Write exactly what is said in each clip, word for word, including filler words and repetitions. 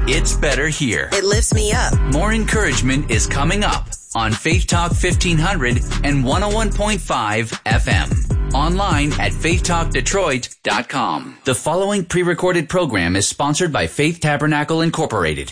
It's better here. It lifts me up. More encouragement is coming up on Faith Talk fifteen hundred and one oh one point five F M. Online at faith talk detroit dot com. The following pre-recorded program is sponsored by Faith Tabernacle Incorporated.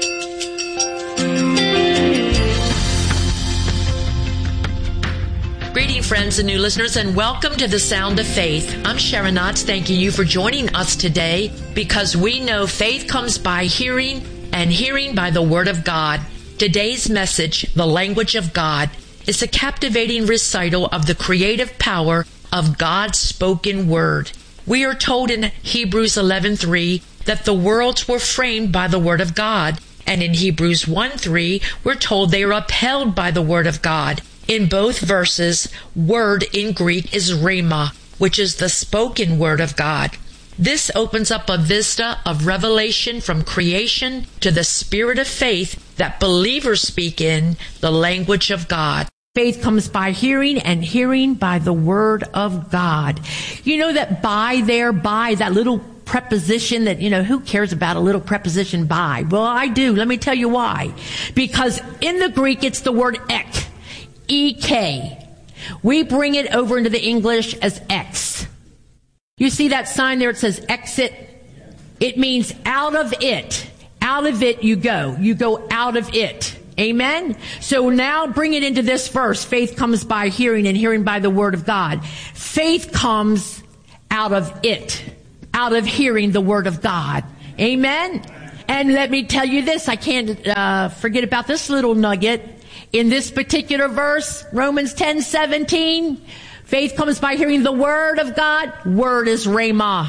Greetings, friends and new listeners, and welcome to the Sound of Faith. I'm Sharon Knotts, thanking you for joining us today, because we know faith comes by hearing, and hearing by the Word of God. Today's message, The Language of God, is a captivating recital of the creative power of God's spoken Word. We are told in Hebrews eleven three that the worlds were framed by the Word of God, and in Hebrews one three we're told they are upheld by the Word of God. In both verses, word in Greek is rhema, which is the spoken word of God. This opens up a vista of revelation from creation to the spirit of faith that believers speak in, the language of God. Faith comes by hearing, and hearing by the word of God. You know that by there, by, that little preposition that, you know, who cares about a little preposition by? Well, I do. Let me tell you why. Because in the Greek, it's the word ek. E K. We bring it over into the English as X. You see that sign there? It says exit. It means out of it. Out of it you go. You go out of it. Amen? So now bring it into this verse. Faith comes by hearing, and hearing by the word of God. Faith comes out of it. Out of hearing the word of God. Amen? And let me tell you this. I can't uh, forget about this little nugget. In this particular verse, Romans ten seventeen, faith comes by hearing the word of God. Word is rhema.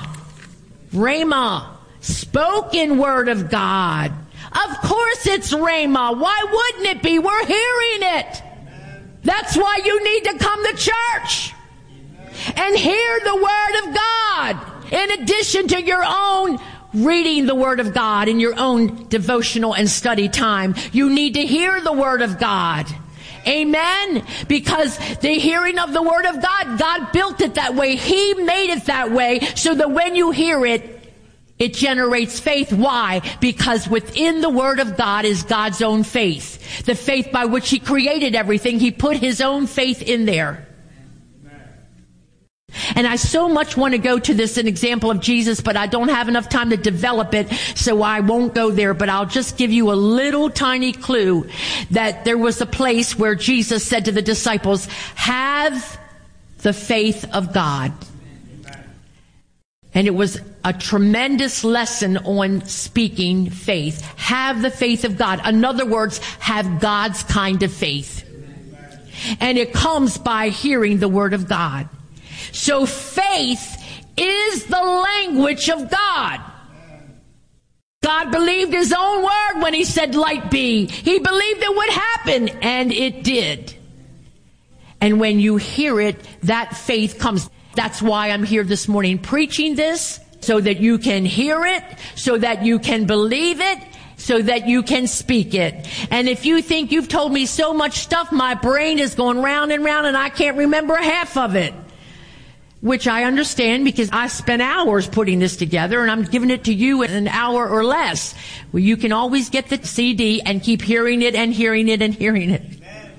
Rhema. Spoken word of God. Of course it's rhema. Why wouldn't it be? We're hearing it. That's why you need to come to church and hear the word of God, in addition to your own reading the Word of God in your own devotional and study time. You need to hear the Word of God. Amen? Because the hearing of the Word of God, God built it that way. He made it that way so that when you hear it, it generates faith. Why? Because within the Word of God is God's own faith. The faith by which He created everything. He put His own faith in there. And I so much want to go to this an example of Jesus, but I don't have enough time to develop it, so I won't go there. But I'll just give you a little tiny clue that there was a place where Jesus said to the disciples, have the faith of God. And it was a tremendous lesson on speaking faith. Have the faith of God. In other words, have God's kind of faith. And it comes by hearing the word of God. So faith is the language of God. God believed His own word when He said light be. He believed it would happen, and it did. And when you hear it, that faith comes. That's why I'm here this morning preaching this, so that you can hear it, so that you can believe it, so that you can speak it. And if you think you've told me so much stuff, my brain is going round and round and I can't remember half of it. Which I understand, because I spent hours putting this together, and I'm giving it to you in an hour or less. Well, you can always get the C D and keep hearing it and hearing it and hearing it.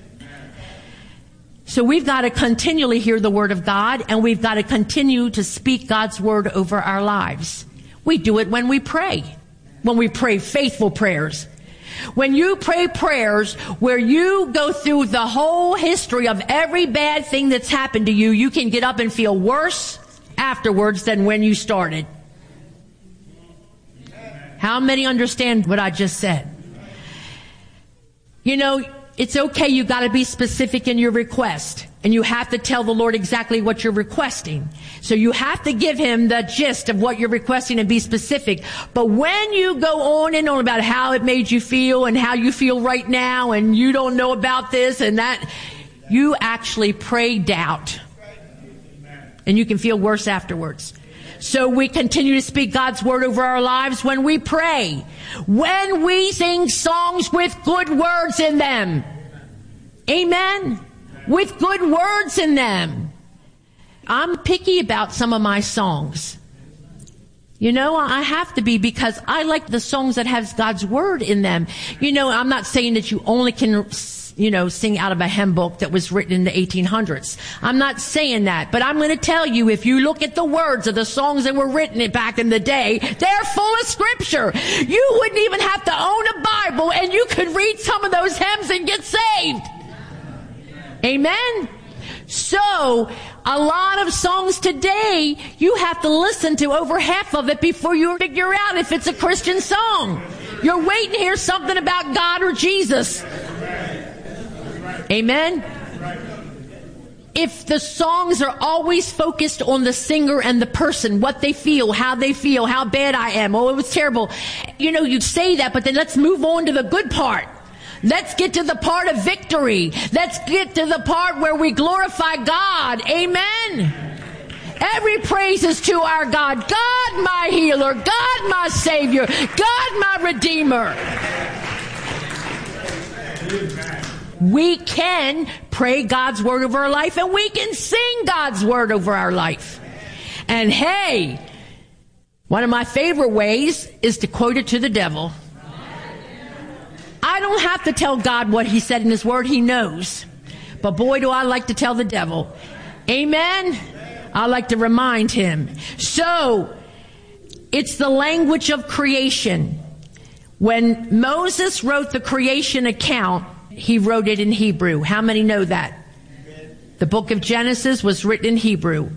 So we've got to continually hear the word of God, and we've got to continue to speak God's word over our lives. We do it when we pray. When we pray faithful prayers. When you pray prayers where you go through the whole history of every bad thing that's happened to you, you can get up and feel worse afterwards than when you started. How many understand what I just said? You know, it's okay. You got to be specific in your request. And you have to tell the Lord exactly what you're requesting. So you have to give Him the gist of what you're requesting and be specific. But when you go on and on about how it made you feel and how you feel right now, and you don't know about this and that, you actually pray doubt. And you can feel worse afterwards. So we continue to speak God's word over our lives when we pray. When we sing songs with good words in them. Amen. With good words in them. I'm picky about some of my songs. You know, I have to be, because I like the songs that have God's word in them. You know, I'm not saying that you only can, you know, sing out of a hymn book that was written in the eighteen hundreds. I'm not saying that, but I'm going to tell you, if you look at the words of the songs that were written back in the day, they're full of scripture. You wouldn't even have to own a Bible, and you could read some of those hymns and get saved. Amen? So, a lot of songs today, you have to listen to over half of it before you figure out if it's a Christian song. You're waiting to hear something about God or Jesus. Amen? If the songs are always focused on the singer and the person, what they feel, how they feel, how bad I am, oh, it was terrible. You know, you'd say that, but then let's move on to the good part. Let's get to the part of victory. Let's get to the part where we glorify God. Amen. Every praise is to our God. God my healer. God my savior. God my redeemer. We can pray God's word over our life, and we can sing God's word over our life. And hey, one of my favorite ways is to quote it to the devil. I don't have to tell God what he said in his word. He knows. But boy, do I like to tell the devil. Amen? I like to remind him. So, it's the language of creation. When Moses wrote the creation account, he wrote it in Hebrew. How many know that? The book of Genesis was written in Hebrew.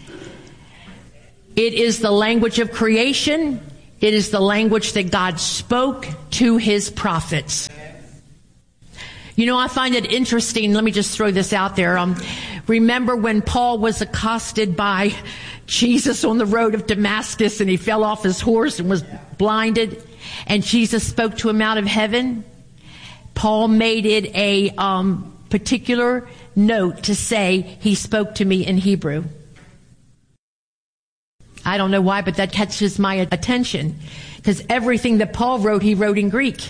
It is the language of creation. It is the language that God spoke to his prophets. You know, I find it interesting. Let me just throw this out there. Um, remember when Paul was accosted by Jesus on the road of Damascus, and he fell off his horse and was blinded, and Jesus spoke to him out of heaven? Paul made it a um, particular note to say, he spoke to me in Hebrew. I don't know why, but that catches my attention, because everything that Paul wrote, he wrote in Greek.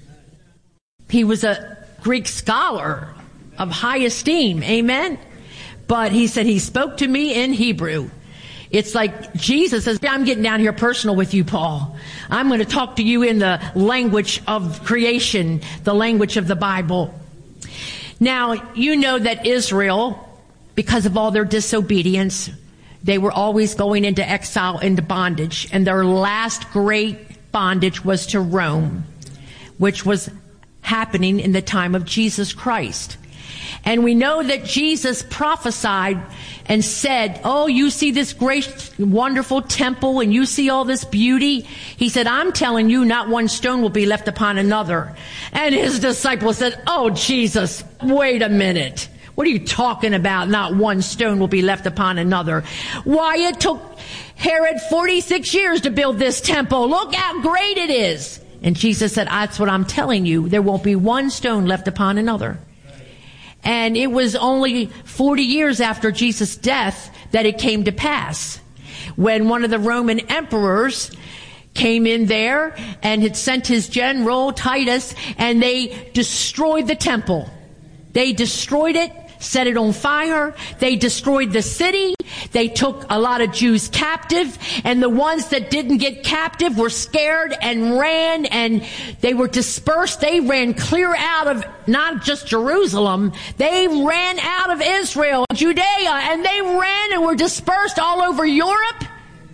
He was a Greek scholar of high esteem. Amen. But he said he spoke to me in Hebrew. It's like Jesus says, I'm getting down here personal with you, Paul. I'm going to talk to you in the language of creation, the language of the Bible. Now, you know that Israel, because of all their disobedience, they were always going into exile, into bondage. And their last great bondage was to Rome, which was happening in the time of Jesus Christ. And we know that Jesus prophesied and said, oh, you see this great, wonderful temple, and you see all this beauty. He said, I'm telling you, not one stone will be left upon another. And his disciples said, oh, Jesus, wait a minute. What are you talking about? Not one stone will be left upon another. Why, it took Herod forty-six years to build this temple. Look how great it is. And Jesus said, that's what I'm telling you. There won't be one stone left upon another. And it was only forty years after Jesus' death that it came to pass, when one of the Roman emperors came in there and had sent his general Titus, and they destroyed the temple. They destroyed it, set it on fire. They destroyed the city. They took a lot of Jews captive, and the ones that didn't get captive were scared and ran, and they were dispersed. They ran clear out of not just Jerusalem. They ran out of Israel, Judea, and they ran and were dispersed all over Europe,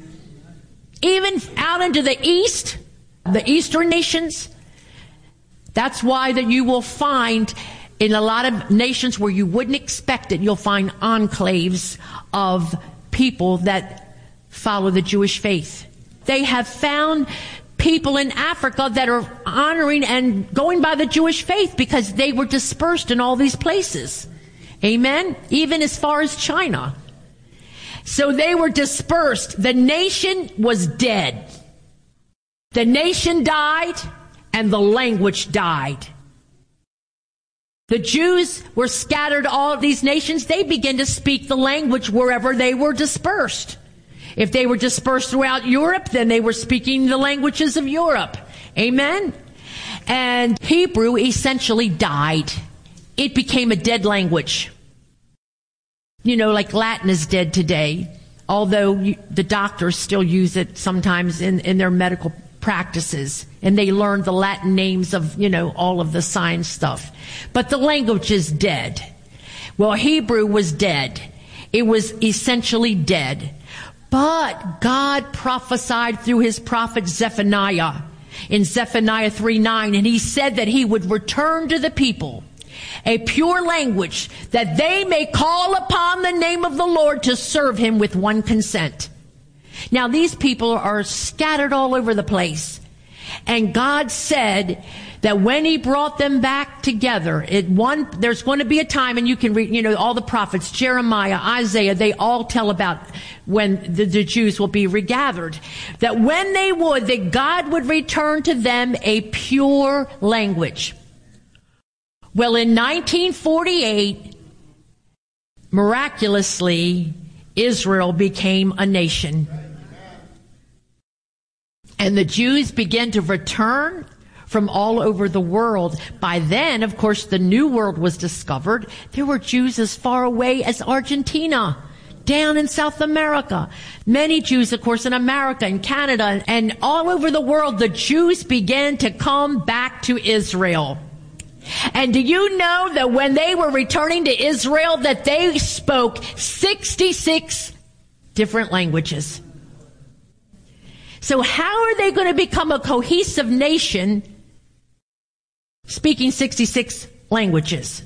even out into the east, the eastern nations. That's why that you will find in a lot of nations where you wouldn't expect it, you'll find enclaves of people that follow the Jewish faith. They have found people in Africa that are honoring and going by the Jewish faith because they were dispersed in all these places. Amen? Even as far as China. So they were dispersed. The nation was dead. The nation died, and the language died. The Jews were scattered all of these nations. They began to speak the language wherever they were dispersed. If they were dispersed throughout Europe, then they were speaking the languages of Europe. Amen? And Hebrew essentially died. It became a dead language. You know, like Latin is dead today. although you, the doctors still use it sometimes in, in their medical practices, and they learn the Latin names of, you know, all of the science stuff. But the language is dead. Well, Hebrew was dead. It was essentially dead. But God prophesied through his prophet Zephaniah in Zephaniah three nine, and he said that he would return to the people a pure language, that they may call upon the name of the Lord to serve him with one consent. Now, these people are scattered all over the place. And God said that when he brought them back together, it one, there's going to be a time, and you can read, you know, all the prophets, Jeremiah, Isaiah, they all tell about when the, the Jews will be regathered. That when they would, that God would return to them a pure language. Well, in nineteen forty-eight, miraculously, Israel became a nation. And the Jews began to return from all over the world. By then, of course, the New World was discovered. There were Jews as far away as Argentina, down in South America. Many Jews, of course, in America and Canada, and all over the world, the Jews began to come back to Israel. And do you know that when they were returning to Israel, that they spoke sixty-six different languages? So how are they going to become a cohesive nation speaking sixty-six languages?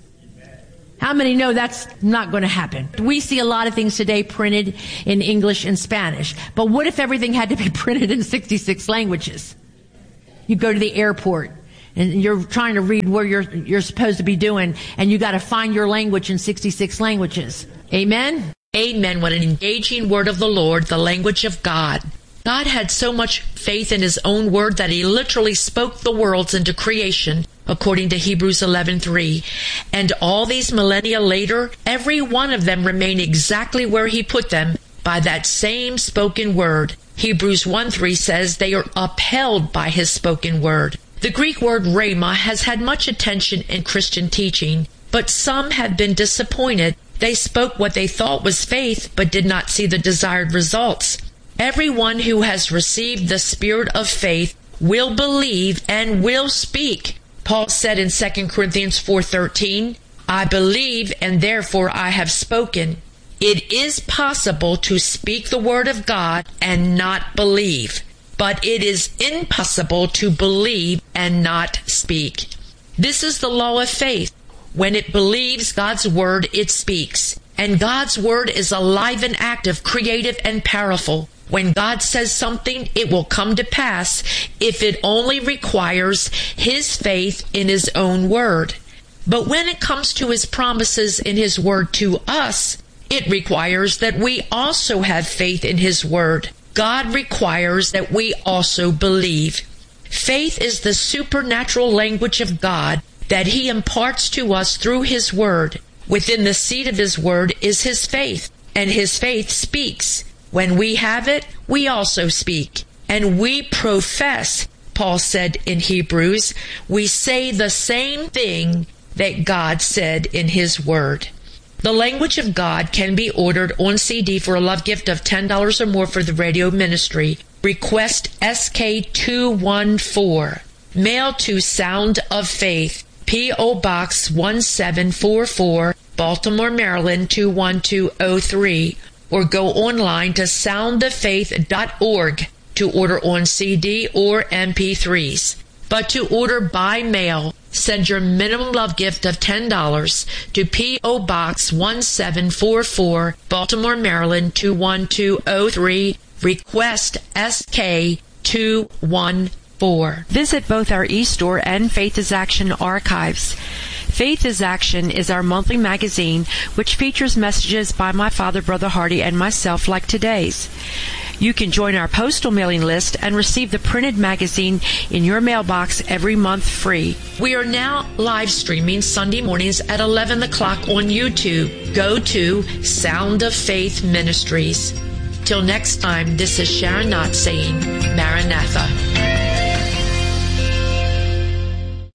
How many know that's not going to happen? We see a lot of things today printed in English and Spanish. But what if everything had to be printed in sixty-six languages? You go to the airport and you're trying to read where you're you're supposed to be doing, and you got to find your language in sixty-six languages. Amen? Amen. What an engaging word of the Lord, the language of God. God had so much faith in his own word that he literally spoke the worlds into creation, according to Hebrews eleven three. And all these millennia later, every one of them remain exactly where he put them by that same spoken word. Hebrews one three says they are upheld by his spoken word. The Greek word rhema has had much attention in Christian teaching, but some have been disappointed. They spoke what they thought was faith, but did not see the desired results. Everyone who has received the spirit of faith will believe and will speak. Paul said in Second Corinthians four thirteen, I believe and therefore I have spoken. It is possible to speak the word of God and not believe, but it is impossible to believe and not speak. This is the law of faith. When it believes God's word, it speaks. And God's word is alive and active, creative and powerful. When God says something, it will come to pass if it only requires his faith in his own word. But when it comes to his promises in his word to us, it requires that we also have faith in his word. God requires that we also believe. Faith is the supernatural language of God that he imparts to us through his word. Within the seed of his word is his faith, and his faith speaks. When we have it, we also speak. And we profess, Paul said in Hebrews, we say the same thing that God said in his word. The language of God can be ordered on C D for a love gift of ten dollars or more for the radio ministry. Request S K two one four. Mail to Sound of Faith, P O Box one seven four four, Baltimore, Maryland two one two oh three. Or go online to sound of faith dot org to order on C D or M P threes. But to order by mail, send your minimum love gift of ten dollars to P O Box one seven four four, Baltimore, Maryland two one two oh three. Request S K two one four. Visit both our eStore and Faith is Action archives. Faith is Action is our monthly magazine which features messages by my father, Brother Hardy, and myself like today's. You can join our postal mailing list and receive the printed magazine in your mailbox every month free. We are now live streaming Sunday mornings at eleven o'clock on YouTube. Go to Sound of Faith Ministries. Till next time, this is Sharon Knott saying, Maranatha.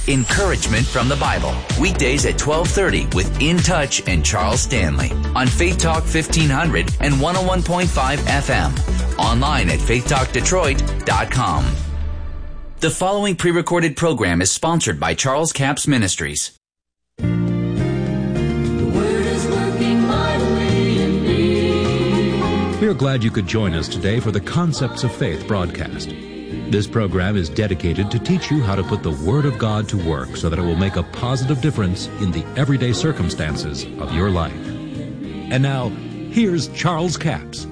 Encouragement from the Bible. Weekdays at twelve thirty with In Touch and Charles Stanley on Faith Talk fifteen hundred and one oh one point five F M. Online at faith talk detroit dot com. The following pre-recorded program is sponsored by Charles Capps Ministries. The Word is working mightily in me. We are glad you could join us today for the Concepts of Faith broadcast. This program is dedicated to teach you how to put the Word of God to work so that it will make a positive difference in the everyday circumstances of your life. And now, here's Charles Capps.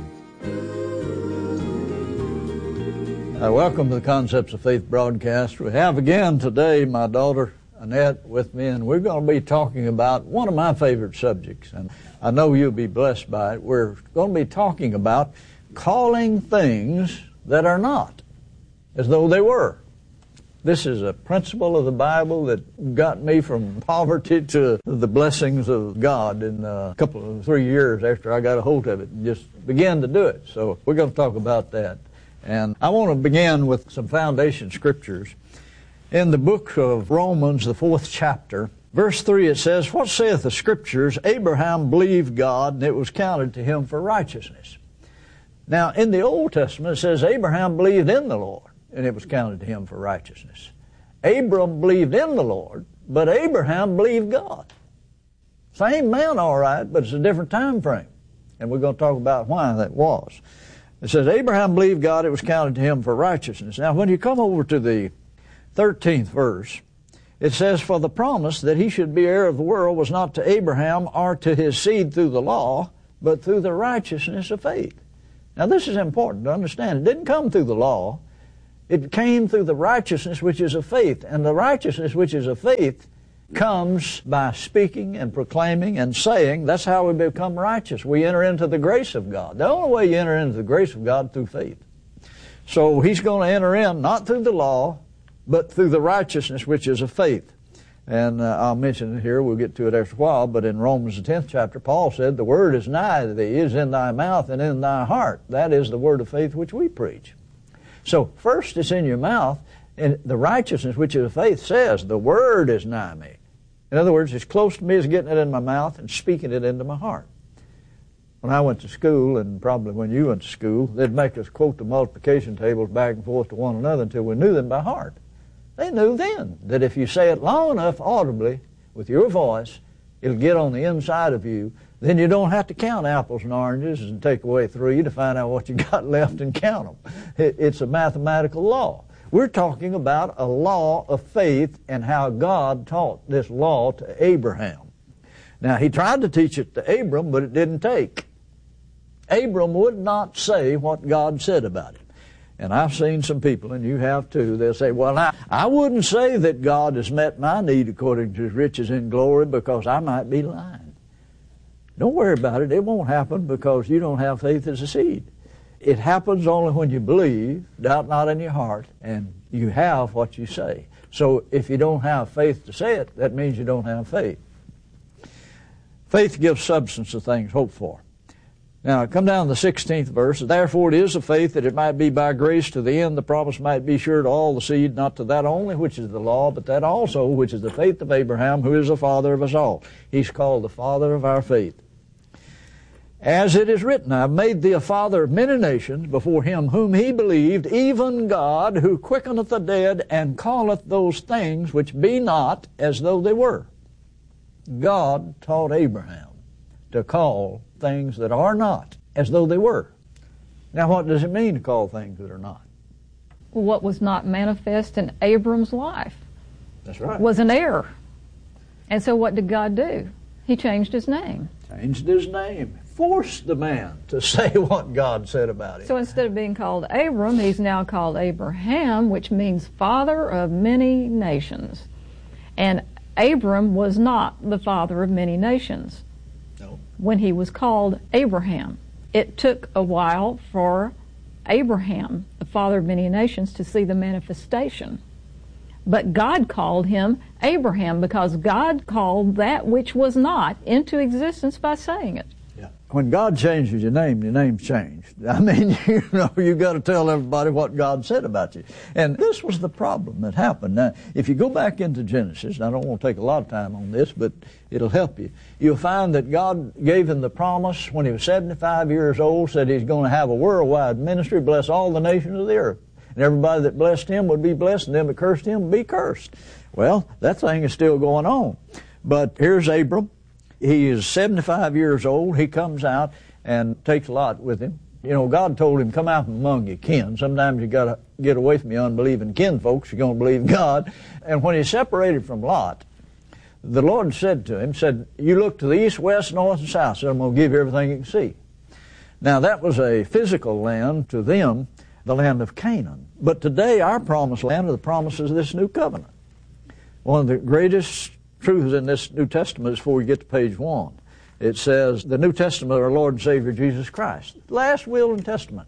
Uh, welcome to the Concepts of Faith broadcast. We have again today my daughter Annette with me, and we're going to be talking about one of my favorite subjects, and I know you'll be blessed by it. We're going to be talking about calling things that are not as though they were. This is a principle of the Bible that got me from poverty to the blessings of God in a couple of three years after I got a hold of it and just began to do it. So we're going to talk about that. And I want to begin with some foundation scriptures. In the book of Romans, the fourth chapter, verse three, it says, "What saith the Scriptures? Abraham believed God, and it was counted to him for righteousness." Now, in the Old Testament, it says Abraham believed in the Lord, and it was counted to him for righteousness. Abram believed in the Lord, but Abraham believed God. Same man, all right, but it's a different time frame. And we're going to talk about why that was. It says, Abraham believed God, it was counted to him for righteousness. Now, when you come over to the thirteenth verse, it says, "For the promise that he should be heir of the world was not to Abraham or to his seed through the law, but through the righteousness of faith." Now, this is important to understand. It didn't come through the law. It came through the righteousness which is of faith. And the righteousness which is of faith comes by speaking and proclaiming and saying. That's how we become righteous. We enter into the grace of God. The only way you enter into the grace of God through faith. So he's going to enter in not through the law, but through the righteousness which is of faith. And uh, I'll mention it here. We'll get to it after a while. But in Romans the tenth chapter, Paul said, "The word is nigh thee, is in thy mouth and in thy heart." That is the word of faith which we preach. So first it's in your mouth, and the righteousness which is of faith says, the word is nigh me. In other words, it's close to me as getting it in my mouth and speaking it into my heart. When I went to school, and probably when you went to school, they'd make us quote the multiplication tables back and forth to one another until we knew them by heart. They knew then that if you say it long enough audibly with your voice, it'll get on the inside of you. Then you don't have to count apples and oranges and take away three to find out what you got left and count them. It, it's a mathematical law. We're talking about a law of faith and how God taught this law to Abraham. Now, he tried to teach it to Abram, but it didn't take. Abram would not say what God said about it. And I've seen some people, and you have too, they'll say, well, now, I wouldn't say that God has met my need according to his riches in glory because I might be lying. Don't worry about it. It won't happen because you don't have faith as a seed. It happens only when you believe, doubt not in your heart, and you have what you say. So if you don't have faith to say it, that means you don't have faith. Faith gives substance to things hoped for. Now, come down to the sixteenth verse. "Therefore it is of faith that it might be by grace to the end the promise might be sure to all the seed, not to that only which is the law, but that also which is the faith of Abraham, who is the father of us all." He's called the father of our faith. "As it is written, I have made thee a father of many nations before him whom he believed, even God, who quickeneth the dead, and calleth those things which be not as though they were." God taught Abraham to call things that are not as though they were. Now, what does it mean to call things that are not? What was not manifest in Abram's life That's right. was an error. And so what did God do? He changed his name. Changed his name. Forced the man to say what God said about him. So instead of being called Abram, he's now called Abraham, which means father of many nations. And Abram was not the father of many nations. No. When he was called Abraham. It took a while for Abraham, the father of many nations, to see the manifestation. But God called him Abraham because God called that which was not into existence by saying it. Yeah. when God changes your name, your name's changed. I mean, you know, you got to tell everybody what God said about you. And this was the problem that happened. Now, if you go back into Genesis, and I don't want to take a lot of time on this, but it'll help you. You'll find that God gave him the promise when he was seventy-five years old, said he's going to have a worldwide ministry, bless all the nations of the earth. And everybody that blessed him would be blessed, and them that cursed him would be cursed. Well, that thing is still going on. But here's Abram. He is seventy-five years old. He comes out and takes Lot with him. You know, God told him, come out from among your kin. Sometimes you got to get away from your unbelieving kin folks. You're going to believe God. And when he separated from Lot, the Lord said to him, said, you look to the east, west, north, and south, so I'm going to give you everything you can see. Now, that was a physical land to them, the land of Canaan. But today, our promised land are the promises of this new covenant. One of the greatest truths in this New Testament is before we get to page one. It says, the New Testament of our Lord and Savior Jesus Christ. Last will and testament.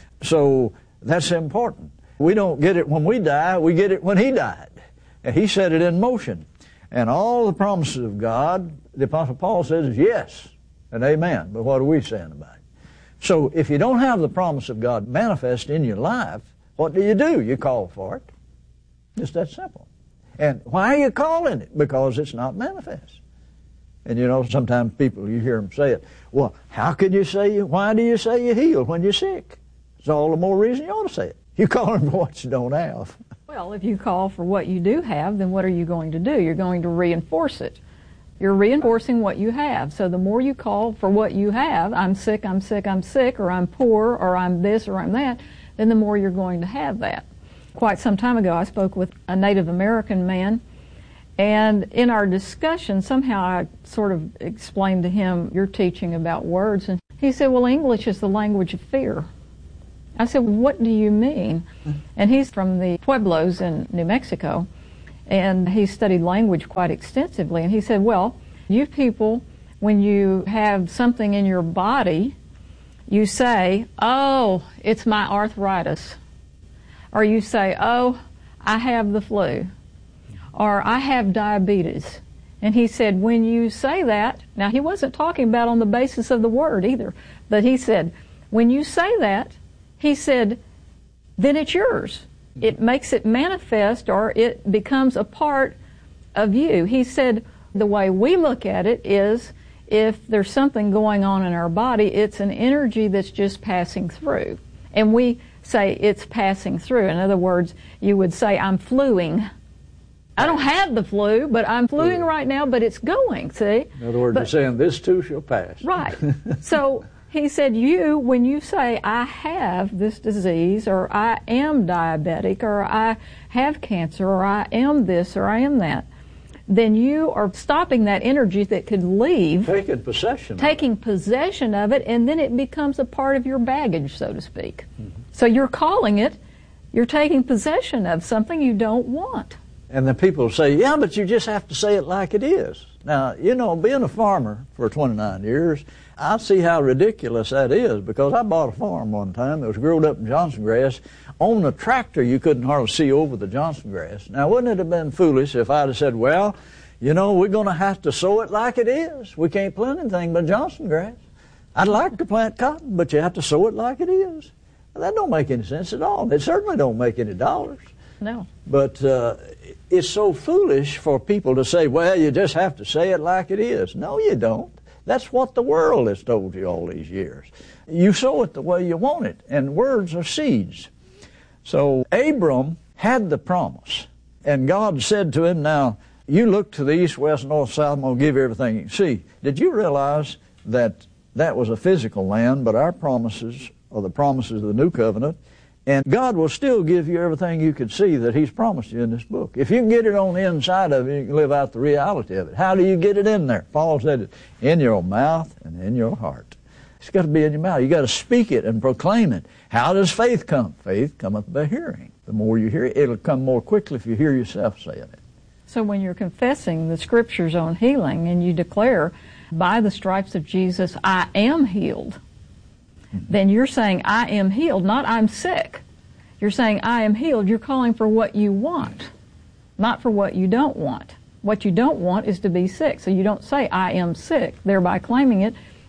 So that's important. We don't get it when we die, we get it when he died. And he set it in motion. And all the promises of God, the Apostle Paul says, is yes and amen. But what are we saying about it? So if you don't have the promise of God manifest in your life, what do you do? You call for it. Just that simple. And why are you calling it? Because it's not manifest. And you know, sometimes people, you hear them say it, well, how could you say, you, why do you say you're healed when you're sick? It's all the more reason you ought to say it. You're calling for what you don't have. Well, if you call for what you do have, then what are you going to do? You're going to reinforce it. You're reinforcing what you have. So the more you call for what you have, I'm sick, I'm sick, I'm sick, or I'm poor, or I'm this, or I'm that, then the more you're going to have that. Quite some time ago, I spoke with a Native American man, and in our discussion, somehow I sort of explained to him your teaching about words, and he said, well, English is the language of fear. I said, well, what do you mean? And he's from the Pueblos in New Mexico, and he studied language quite extensively, and he said, well, you people, when you have something in your body, you say, oh, it's my arthritis. Or you say, oh, I have the flu. Or I have diabetes. And he said, when you say that, now he wasn't talking about on the basis of the word either, but he said, when you say that, he said, then it's yours. It makes it manifest, or it becomes a part of you. He said, the way we look at it is, if there's something going on in our body, it's an energy that's just passing through. And we say it's passing through. In other words, you would say, I'm fluing. I don't have the flu, but I'm fluing right now, but it's going, see? In other words, but, you're saying this too shall pass. Right. So he said, you, when you say, I have this disease, or I am diabetic, or I have cancer, or I am this, or I am that, then you are stopping that energy that could leave. Taking possession Taking of it. possession of it, and then it becomes a part of your baggage, so to speak. Mm-hmm. So you're calling it, you're taking possession of something you don't want. And then people say, yeah, but you just have to say it like it is. Now, you know, being a farmer for twenty-nine years, I see how ridiculous that is, because I bought a farm one time that was growed up in Johnson grass. On a tractor, you couldn't hardly see over the Johnson grass. Now, wouldn't it have been foolish if I'd have said, well, you know, we're going to have to sow it like it is. We can't plant anything but Johnson grass. I'd like to plant cotton, but you have to sow it like it is. Well, that don't make any sense at all. It certainly don't make any dollars. No. But uh, it's so foolish for people to say, well, you just have to say it like it is. No, you don't. That's what the world has told you all these years. You sow it the way you want it, and words are seeds. So Abram had the promise, and God said to him, now, you look to the east, west, north, south, I'm going to give you everything you can see. Did you realize that that was a physical land, but our promises are the promises of the new covenant, and God will still give you everything you can see that He's promised you in this book. If you can get it on the inside of it, you can live out the reality of it. How do you get it in there? Paul said it, in your mouth and in your heart. It's got to be in your mouth. You got to speak it and proclaim it. How does faith come? Faith cometh by hearing. The more you hear it, it'll come more quickly if you hear yourself saying it. So when you're confessing the Scriptures on healing and you declare, by the stripes of Jesus, I am healed, mm-hmm. then you're saying, I am healed, not I'm sick. You're saying, I am healed. You're calling for what you want, not for what you don't want. What you don't want is to be sick. So you don't say, I am sick, thereby claiming it.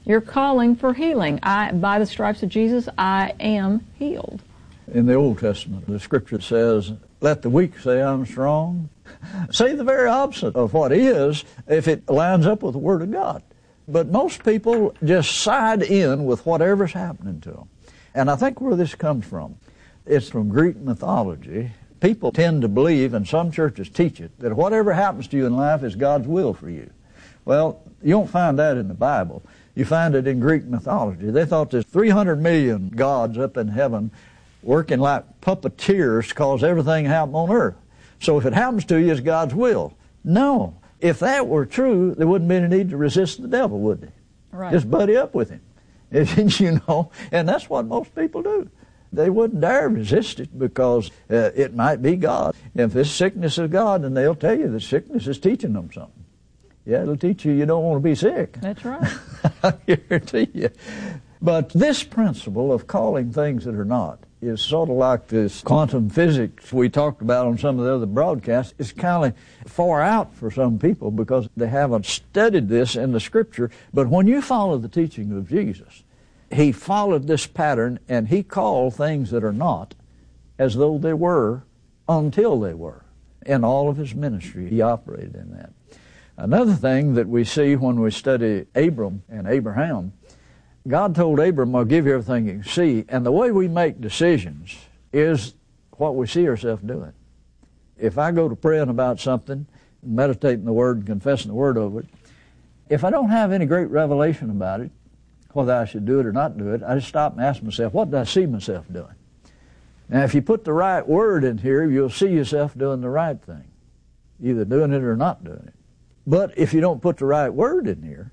You're calling for healing. I, by the stripes of Jesus, I am healed. In the Old Testament, the Scripture says, let the weak say I'm strong. Say the very opposite of what is if it lines up with the Word of God. But most people just side in with whatever's happening to them. And I think where this comes from, it's from Greek mythology. People tend to believe, and some churches teach it, that whatever happens to you in life is God's will for you. Well, you don't find that in the Bible. You find it in Greek mythology. They thought there's three hundred million gods up in heaven working like puppeteers to cause everything to happen on earth. So if it happens to you, it's God's will. No. If that were true, there wouldn't be any need to resist the devil, would there? Right. Just buddy up with him. You know, and that's what most people do. They wouldn't dare resist it because uh, it might be God. If this sickness is God, then they'll tell you that sickness is teaching them something. Yeah, it'll teach you you don't want to be sick. That's right. I guarantee you. But this principle of calling things that are not is sort of like this quantum physics we talked about on some of the other broadcasts. It's kind of far out for some people because they haven't studied this in the Scripture. But when you follow the teaching of Jesus, he followed this pattern and he called things that are not as though they were until they were. In all of his ministry, he operated in that. Another thing that we see when we study Abram and Abraham, God told Abram, I'll give you everything you can see. And the way we make decisions is what we see ourselves doing. If I go to praying about something, meditating the Word and confessing the Word over it, if I don't have any great revelation about it, whether I should do it or not do it, I just stop and ask myself, what do I see myself doing? Now, if you put the right word in here, you'll see yourself doing the right thing, either doing it or not doing it. But if you don't put the right word in here,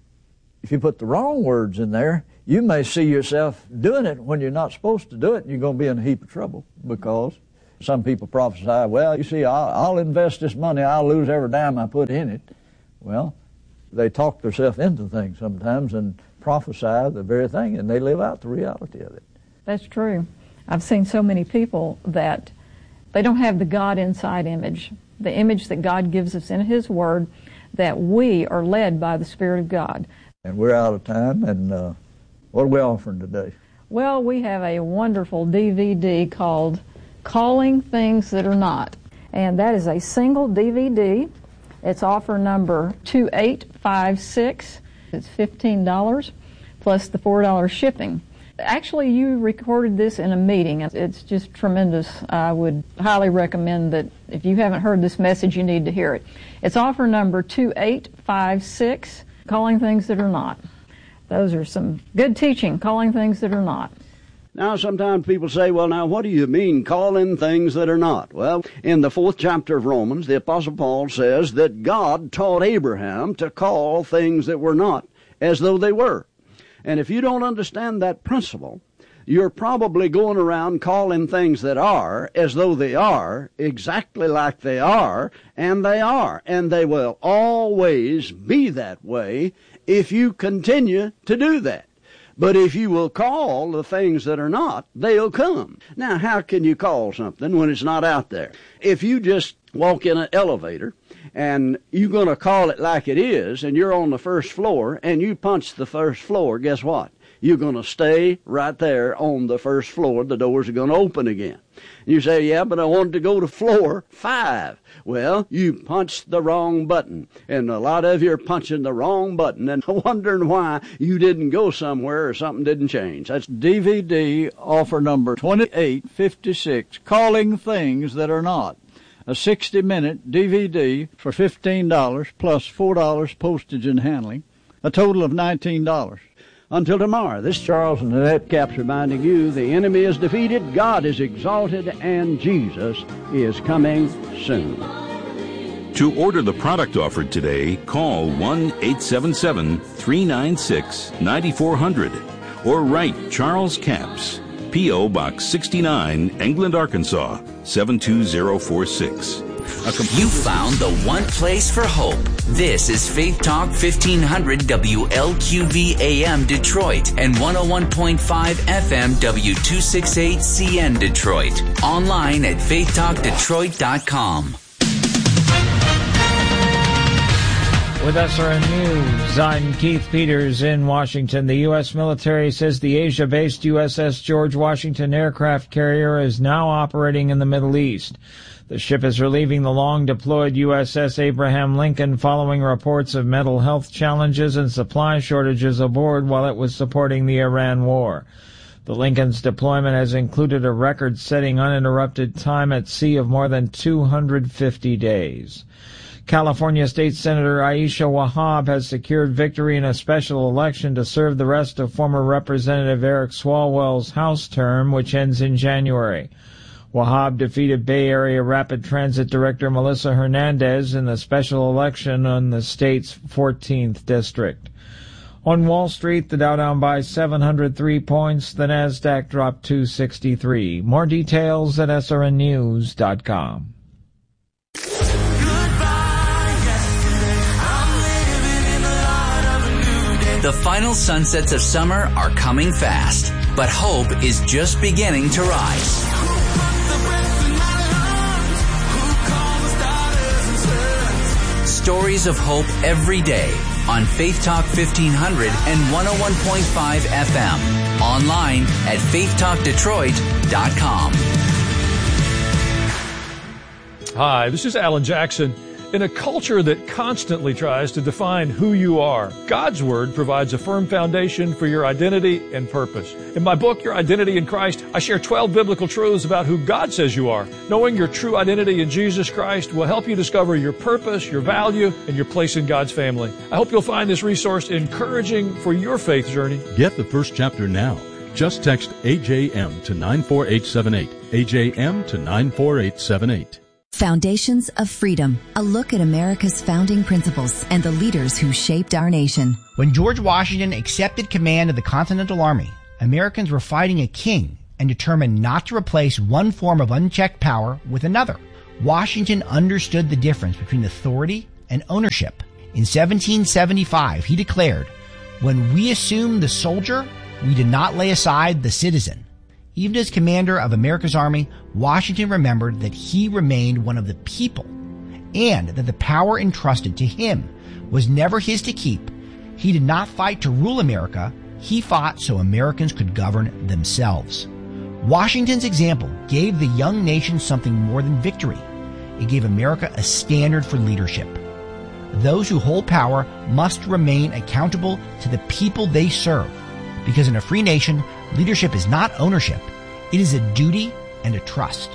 if you put the wrong words in there, you may see yourself doing it when you're not supposed to do it, and you're going to be in a heap of trouble because some people prophesy, well, you see, I'll, I'll invest this money, I'll lose every dime I put in it. Well, they talk themselves into things sometimes and prophesy the very thing, and they live out the reality of it. That's true. I've seen so many people that they don't have the God inside image, the image that God gives us in His Word, that we are led by the Spirit of God. And we're out of time, and uh, what are we offering today? Well, we have a wonderful D V D called Calling Things That Are Not, and that is a single D V D. It's offer number two eight five six. It's fifteen dollars plus the four dollars shipping. Actually, you recorded this in a meeting. It's just tremendous. I would highly recommend that if you haven't heard this message, you need to hear it. It's offer number two eight five six, Calling Things That Are Not. Those are some good teaching, calling things that are not. Now, sometimes people say, well, now, what do you mean calling things that are not? Well, in the fourth chapter of Romans, the Apostle Paul says that God taught Abraham to call things that were not as though they were. And if you don't understand that principle, you're probably going around calling things that are as though they are, exactly like they are, and they are. And they will always be that way if you continue to do that. But if you will call the things that are not, they'll come. Now, how can you call something when it's not out there? If you just walk in an elevator and you're going to call it like it is, and you're on the first floor, and you punch the first floor, guess what? You're going to stay right there on the first floor. The doors are going to open again. You say, yeah, but I wanted to go to floor five. Well, you punched the wrong button, and a lot of you are punching the wrong button and wondering why you didn't go somewhere or something didn't change. That's D V D offer number twenty-eight fifty-six, Calling Things That Are Not. A sixty minute D V D for fifteen dollars plus four dollars postage and handling, a total of nineteen dollars. Until tomorrow, this is Charles and Annette Capps reminding you the enemy is defeated, God is exalted, and Jesus is coming soon. To order the product offered today, call one eight seven seven, three nine six, nine four zero zero or write Charles Capps, P O. Box sixty-nine, England, Arkansas, seven two zero four six. You found the one place for hope. This is Faith Talk fifteen hundred W L Q V A M Detroit and one oh one point five F M W two sixty-eight C N Detroit. Online at faith talk detroit dot com. With S R N News, I'm Keith Peters in Washington. The U S military says the Asia-based U S S George Washington aircraft carrier is now operating in the Middle East. The ship is relieving the long-deployed U S S Abraham Lincoln following reports of mental health challenges and supply shortages aboard while it was supporting the Iran war. The Lincoln's deployment has included a record-setting uninterrupted time at sea of more than two hundred fifty days. California State Senator Aisha Wahab has secured victory in a special election to serve the rest of former Representative Eric Swalwell's House term, which ends in January. Wahab defeated Bay Area Rapid Transit Director Melissa Hernandez in the special election on the state's fourteenth district. On Wall Street, the Dow down by seven hundred three points, the Nasdaq dropped two sixty-three. More details at S R N news dot com. The final sunsets of summer are coming fast, but hope is just beginning to rise. Stories of hope every day on Faith Talk fifteen hundred and one oh one point five F M. Online at faith talk detroit dot com. Hi, this is Alan Jackson. In a culture that constantly tries to define who you are, God's Word provides a firm foundation for your identity and purpose. In my book, Your Identity in Christ, I share twelve biblical truths about who God says you are. Knowing your true identity in Jesus Christ will help you discover your purpose, your value, and your place in God's family. I hope you'll find this resource encouraging for your faith journey. Get the first chapter now. Just text A J M to nine four eight seven eight. A J M to nine four eight seven eight. Foundations of Freedom, a look at America's founding principles and the leaders who shaped our nation. When George Washington accepted command of the Continental Army, Americans were fighting a king and determined not to replace one form of unchecked power with another. Washington understood the difference between authority and ownership. In seventeen seventy-five, he declared, "When we assumed the soldier, we did not lay aside the citizen." Even as commander of America's army, Washington remembered that he remained one of the people and that the power entrusted to him was never his to keep. He did not fight to rule America. He fought so Americans could govern themselves. Washington's example gave the young nation something more than victory. It gave America a standard for leadership. Those who hold power must remain accountable to the people they serve, because in a free nation, leadership is not ownership. It is a duty and a trust.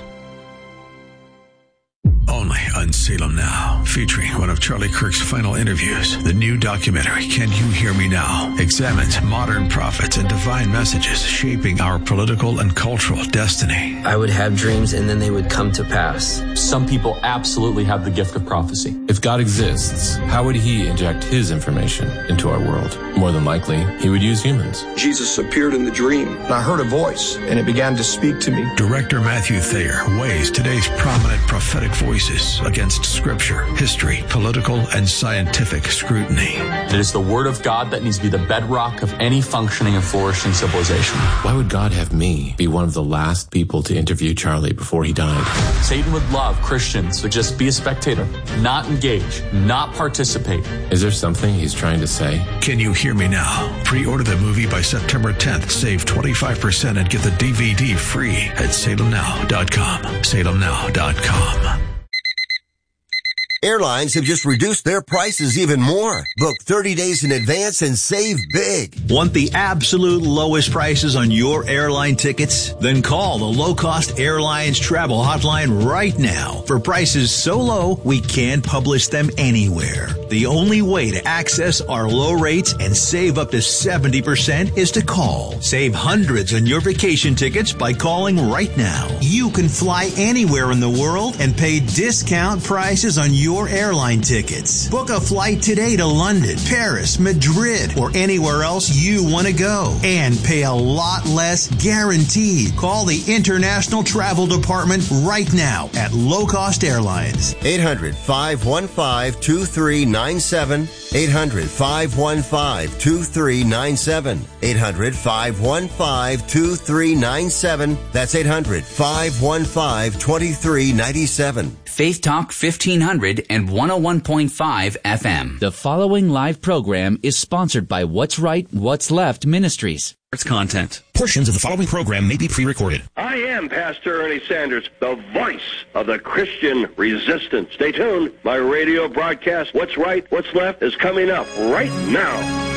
Only on Salem Now, featuring one of Charlie Kirk's final interviews. The new documentary, Can You Hear Me Now?, examines modern prophets and divine messages shaping our political and cultural destiny. I would have dreams and then they would come to pass. Some people absolutely have the gift of prophecy. If God exists, how would he inject his information into our world? More than likely, he would use humans. Jesus appeared in the dream, and I heard a voice, and it began to speak to me. Director Matthew Thayer weighs today's prominent prophetic voices against scripture, history, political, and scientific scrutiny. It is the word of God that needs to be the bedrock of any functioning and flourishing civilization. Why would God have me be one of the last people to interview Charlie before he died? Satan would love Christians to just be a spectator, not engage, not participate. Is there something he's trying to say? Can You Hear Me Now? Pre-order the movie by September tenth. Save twenty-five percent and get the D V D free at salem now dot com. salem now dot com. Airlines have just reduced their prices even more. Book thirty days in advance and save big. Want the absolute lowest prices on your airline tickets? Then call the Low Cost Airlines Travel Hotline right now for prices so low we can't publish them anywhere. The only way to access our low rates and save up to seventy percent is to call. Save hundreds on your vacation tickets by calling right now. You can fly anywhere in the world and pay discount prices on your airline tickets. Book a flight today to London, Paris, Madrid, or anywhere else you want to go and pay a lot less guaranteed. Call the International Travel Department right now at Low Cost Airlines. eight hundred, five one five, two three nine nine seven. eight hundred, five one five, two three nine seven. eight hundred, five one five, two three nine seven. That's eight hundred, five one five, two three nine seven. Faith Talk fifteen hundred and one oh one point five F M. The following live program is sponsored by What's Right, What's Left Ministries. Its content. Portions of the following program may be pre-recorded. I am Pastor Ernie Sanders, the voice of the Christian resistance. Stay tuned. My radio broadcast, What's Right, What's Left, is coming up right now.